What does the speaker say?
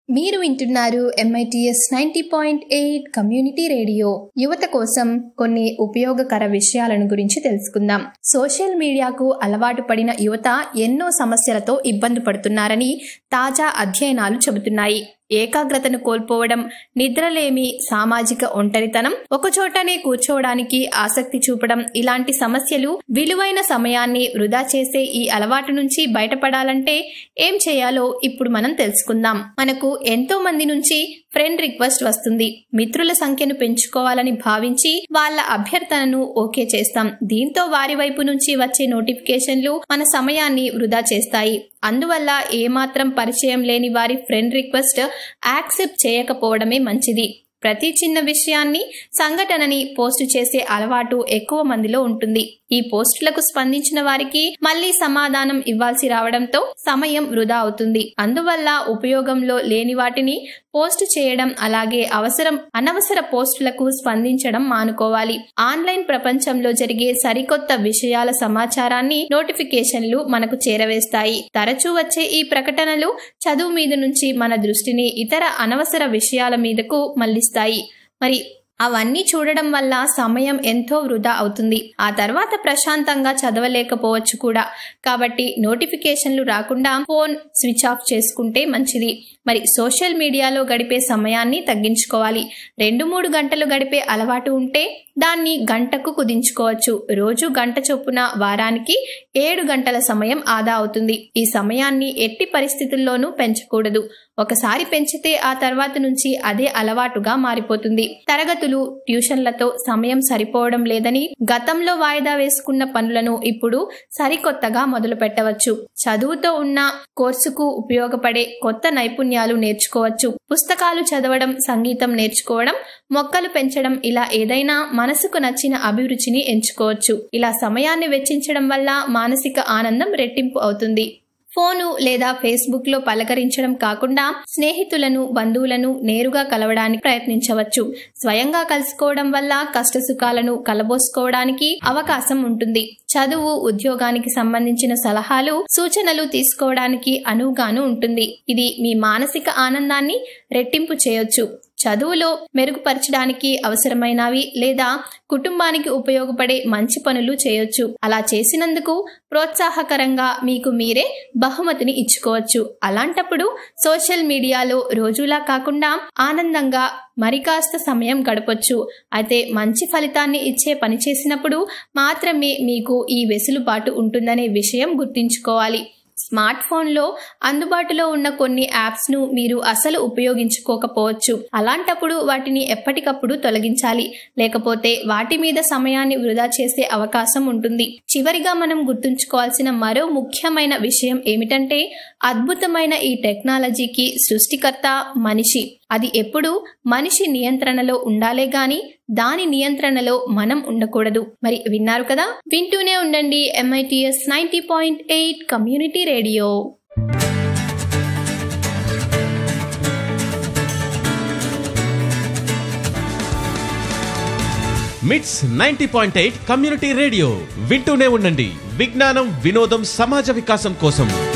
మీరు వింటున్నారు MITS 90.8 community radio. యువత కోసం కొన్ని ఉపయోగకర విషయాలను గురించి తెలుసుకుందాం. సోషల్ మీడియాకు అలవాటు పడిన యువత ఎన్నో సమస్యలతో ఇబ్బంది పడుతున్నారని తాజా అధ్యయనాలు చెబుతున్నాయి. ఏకాగ్రతను కోల్పోవడం, నిద్రలేమి, సామాజిక ఒంటరితనం, ఒకచోటనే కూర్చోవడానికి ఆసక్తి చూపడం ఇలాంటి సమస్యలు విలువైన సమయాన్ని వృధా చేసే ఈ అలవాటు నుంచి బయటపడాలంటే ఏం చేయాలో ఇప్పుడు మనం తెలుసుకుందాం. మనకు ఎంతో మంది నుంచి ఫ్రెండ్ రిక్వెస్ట్ వస్తుంది. మిత్రుల సంఖ్యను పెంచుకోవాలని భావించి వాళ్ళ అభ్యర్థనను ఓకే చేస్తాం. దీంతో వారి వైపు నుంచి వచ్చే నోటిఫికేషన్లు మన సమయాన్ని వృధా చేస్తాయి. అందువల్ల ఏమాత్రం పరిచయం లేని వారి ఫ్రెండ్ రిక్వెస్ట్ యాక్సెప్ట్ చేయకపోవడమే మంచిది. ప్రతి చిన్న విషయాన్ని, సంఘటనని పోస్టు చేసే అలవాటు ఎక్కువ మందిలో ఉంటుంది. ఈ పోస్టులకు స్పందించిన వారికి మళ్లీ సమాధానం ఇవ్వాల్సి రావడంతో సమయం వృధా అవుతుంది. అందువల్ల ఉపయోగంలో లేని వాటిని పోస్టు చేయడం, అలాగే అనవసర పోస్టులకు స్పందించడం మానుకోవాలి. ఆన్లైన్ ప్రపంచంలో జరిగే సరికొత్త విషయాల సమాచారాన్ని నోటిఫికేషన్లు మనకు చేరవేస్తాయి. తరచూ వచ్చే ఈ ప్రకటనలు చదువు మీద నుంచి మన దృష్టిని ఇతర అనవసర విషయాల మీదకు మళ్లిస్తాయి. మరి అవన్నీ చూడడం వల్ల సమయం ఎంతో వృధా అవుతుంది. ఆ తర్వాత ప్రశాంతంగా చదవలేకపోవచ్చు కూడా. కాబట్టి నోటిఫికేషన్లు రాకుండా ఫోన్ స్విచ్ ఆఫ్ చేసుకుంటే మంచిది. మరి సోషల్ మీడియాలో గడిపే సమయాన్ని తగ్గించుకోవాలి. 2-3 గంటలు గడిపే అలవాటు ఉంటే దాన్ని గంటకు కుదించుకోవచ్చు. రోజు గంట చొప్పున వారానికి 7 గంటల సమయం ఆదా అవుతుంది. ఈ సమయాన్ని ఎట్టి పరిస్థితుల్లోనూ పెంచకూడదు. ఒకసారి పెంచితే ఆ తర్వాత నుంచి అదే అలవాటుగా మారిపోతుంది. తరగతులు, ట్యూషన్లతో సమయం సరిపోవడం లేదని గతంలో వాయిదా వేసుకున్న పనులను ఇప్పుడు సరికొత్తగా మొదలు పెట్టవచ్చు. చదువుతో ఉన్న కోర్సుకు ఉపయోగపడే కొత్త నైపుణ్యాలు నేర్చుకోవచ్చు. పుస్తకాలు చదవడం, సంగీతం నేర్చుకోవడం, మొక్కలు పెంచడం, ఇలా ఏదైనా మనసుకు నచ్చిన అభిరుచిని ఎంచుకోవచ్చు. ఇలా సమయాన్ని వెచ్చించడం వల్ల మానసిక ఆనందం రెట్టింపు అవుతుంది. ఫోను లేదా ఫేస్బుక్ లో పలకరించడం కాకుండా స్నేహితులను, బంధువులను నేరుగా కలవడానికి ప్రయత్నించవచ్చు. స్వయంగా కలుసుకోవడం వల్ల కష్టసుఖాలను కలబోసుకోవడానికి అవకాశం ఉంటుంది. చదువు, ఉద్యోగానికి సంబంధించిన సలహాలు, సూచనలు తీసుకోవడానికి అనువుగాను ఉంటుంది. ఇది మీ మానసిక ఆనందాన్ని రెట్టింపు చేయొచ్చు. చదువులో మెరుగుపరచడానికి అవసరమైనవి లేదా కుటుంబానికి ఉపయోగపడే మంచి పనులు చేయొచ్చు. అలా చేసినందుకు ప్రోత్సాహకరంగా మీకు మీరే బహుమతిని ఇచ్చుకోవచ్చు. అలాంటప్పుడు సోషల్ మీడియాలో రోజులా కాకుండా ఆనందంగా మరి కాస్త సమయం గడపొచ్చు. అయితే మంచి ఫలితాన్ని ఇచ్చే పని చేసినప్పుడు మాత్రమే మీకు ఈ వెసులుబాటు ఉంటుందనే విషయం గుర్తుంచుకోవాలి. స్మార్ట్ ఫోన్లో అందుబాటులో ఉన్న కొన్ని యాప్స్ను మీరు అసలు ఉపయోగించుకోకపోవచ్చు. అలాంటప్పుడు వాటిని ఎప్పటికప్పుడు తొలగించాలి. లేకపోతే వాటి మీద సమయాన్ని వృధా చేసే అవకాశం ఉంటుంది. చివరిగా మనం గుర్తుంచుకోవాల్సిన మరో ముఖ్యమైన విషయం ఏమిటంటే, అద్భుతమైన ఈ టెక్నాలజీకి సృష్టికర్త మనిషి. అది ఎప్పుడూ మనిషి నియంత్రణలో ఉండాలే గాని దాని నియంత్రణలో మనం ఉండకూడదు. మరి విన్నారు కదా, వింటూనే ఉండండి MITS 90.8 కమ్యూనిటీ రేడియో. మిట్స్ 90.8 కమ్యూనిటీ రేడియో వింటూనే ఉండండి. విజ్ఞానం, వినోదం, సమాజ వికాసం కోసం.